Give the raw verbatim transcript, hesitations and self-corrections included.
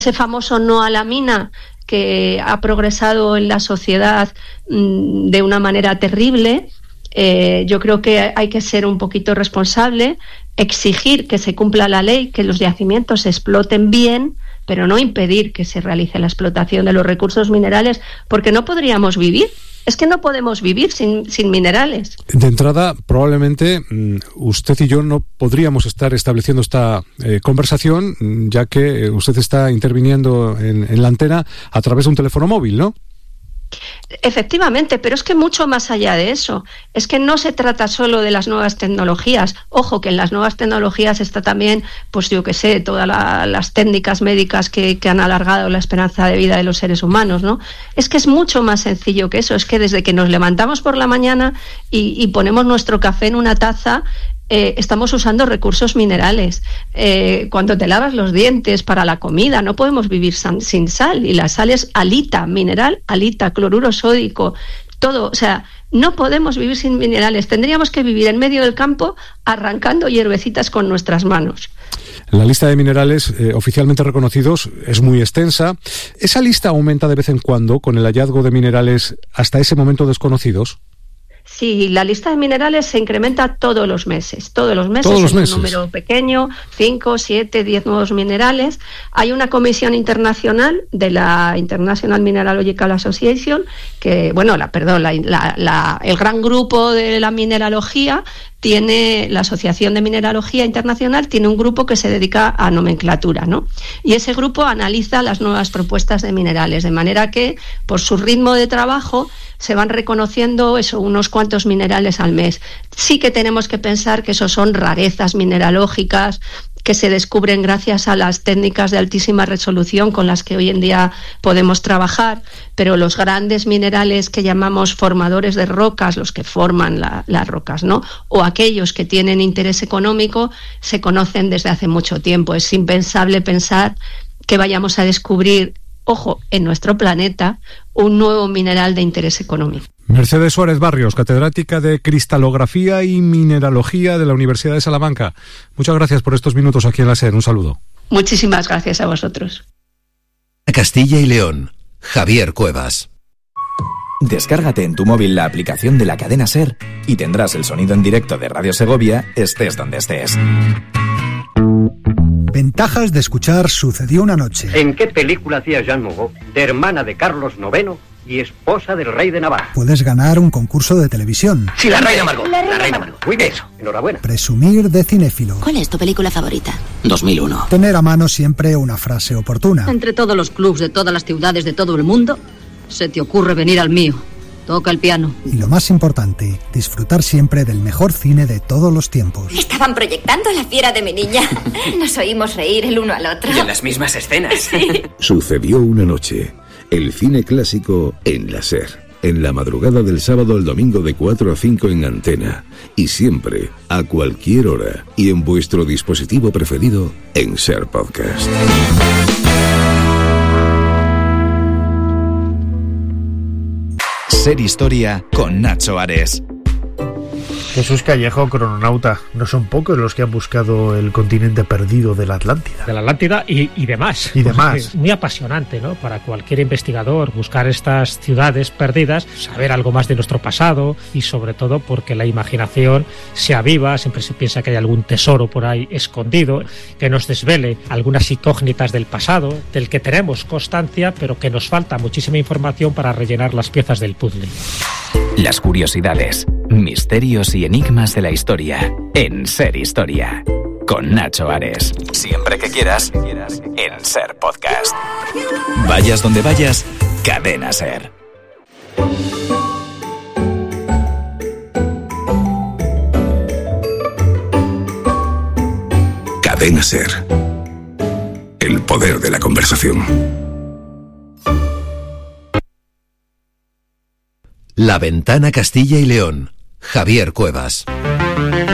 ese famoso no a la mina que ha progresado en la sociedad mmm, de una manera terrible. Eh, yo creo que hay que ser un poquito responsable, exigir que se cumpla la ley, que los yacimientos se exploten bien, pero no impedir que se realice la explotación de los recursos minerales, porque no podríamos vivir. Es que no podemos vivir sin, sin minerales. De entrada, probablemente usted y yo no podríamos estar estableciendo esta eh, conversación, ya que usted está interviniendo en, en la antena a través de un teléfono móvil, ¿no? Efectivamente, pero es que mucho más allá de eso, es que no se trata solo de las nuevas tecnologías. Ojo, que en las nuevas tecnologías está también, pues yo que sé, todas la, las técnicas médicas que, que han alargado la esperanza de vida de los seres humanos, ¿no? Es que es mucho más sencillo que eso, es que desde que nos levantamos por la mañana y, y ponemos nuestro café en una taza, Eh, estamos usando recursos minerales. Eh, cuando te lavas los dientes para la comida, no podemos vivir san, sin sal, y la sal es halita, mineral, halita, cloruro sódico, todo. O sea, no podemos vivir sin minerales. Tendríamos que vivir en medio del campo arrancando hierbecitas con nuestras manos. La lista de minerales eh, oficialmente reconocidos es muy extensa. ¿Esa lista aumenta de vez en cuando con el hallazgo de minerales hasta ese momento desconocidos? Sí, la lista de minerales se incrementa todos los meses, todos los meses, ¿Todos los en meses? un número pequeño, cinco, siete, diez nuevos minerales. Hay una comisión internacional de la International Mineralogical Association, que, bueno, la, perdón, la, la, la, el gran grupo de la mineralogía tiene, la Asociación de Mineralogía Internacional tiene un grupo que se dedica a nomenclatura, ¿no? Y ese grupo analiza las nuevas propuestas de minerales, de manera que, por su ritmo de trabajo, se van reconociendo eso, unos cuantos minerales al mes. Sí que tenemos que pensar que eso son rarezas mineralógicas que se descubren gracias a las técnicas de altísima resolución con las que hoy en día podemos trabajar, pero los grandes minerales que llamamos formadores de rocas, los que forman la, las rocas, ¿no?, o aquellos que tienen interés económico, se conocen desde hace mucho tiempo. Es impensable pensar que vayamos a descubrir, ojo, en nuestro planeta, un nuevo mineral de interés económico. Mercedes Suárez Barrios, catedrática de Cristalografía y Mineralogía de la Universidad de Salamanca. Muchas gracias por estos minutos aquí en la SER. Un saludo. Muchísimas gracias a vosotros. Castilla y León, Javier Cuevas. Descárgate en tu móvil la aplicación de la cadena SER y tendrás el sonido en directo de Radio Segovia, estés donde estés. Ventajas de escuchar Sucedió una noche. ¿En qué película hacía Jean Moreau, de hermana de Carlos noveno y esposa del rey de Navarra? Puedes ganar un concurso de televisión. Sí, la reina Margot. La, la reina Margot. Muy bien, eso. Enhorabuena. Presumir de cinéfilo. ¿Cuál es tu película favorita? dos mil uno. Tener a mano siempre una frase oportuna. Entre todos los clubs de todas las ciudades de todo el mundo, se te ocurre venir al mío. Toca el piano. Y lo más importante, disfrutar siempre del mejor cine de todos los tiempos. Estaban proyectando La fiera de mi niña. Nos oímos reír el uno al otro. Y en las mismas escenas. Sí. Sucedió una noche. El cine clásico en la SER. En la madrugada del sábado al domingo de cuatro a cinco en Antena. Y siempre, a cualquier hora. Y en vuestro dispositivo preferido en SER Podcast. SER Historia con Nacho Ares. Jesús Callejo, crononauta. No son pocos los que han buscado el continente perdido de la Atlántida. De la Atlántida y, y demás. Y demás. Es muy apasionante, ¿no?, para cualquier investigador buscar estas ciudades perdidas, saber algo más de nuestro pasado y sobre todo porque la imaginación se aviva, siempre se piensa que hay algún tesoro por ahí escondido, que nos desvele algunas incógnitas del pasado, del que tenemos constancia, pero que nos falta muchísima información para rellenar las piezas del puzzle. Las curiosidades, misterios y enigmas de la historia en SER Historia con Nacho Ares. Siempre que quieras, en SER Podcast. Vayas donde vayas, Cadena SER. Cadena SER. El poder de la conversación. La Ventana Castilla y León, Javier Cuevas.